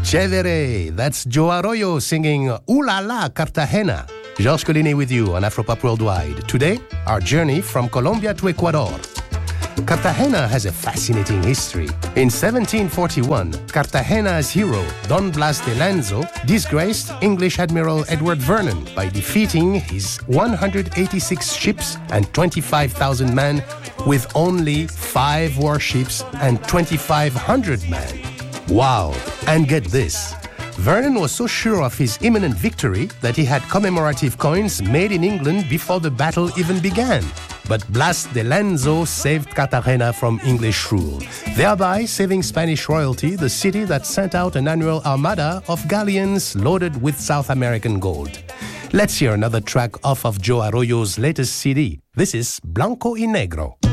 Chévere, that's Joe Arroyo singing Ooh La La Cartagena. Georges Collinet with you on Afropop Worldwide. Today, our journey from Colombia to Ecuador. Cartagena has a fascinating history. In 1741, Cartagena's hero, Don Blas de Lanzo, disgraced English Admiral Edward Vernon by defeating his 186 ships and 25,000 men with only 5 warships and 2,500 men. Wow! And get this. Vernon was so sure of his imminent victory that he had commemorative coins made in England before the battle even began. But Blas de Lanzo saved Cartagena from English rule, thereby saving Spanish royalty, the city that sent out an annual armada of galleons loaded with South American gold. Let's hear another track off of Joe Arroyo's latest CD. This is Blanco y Negro.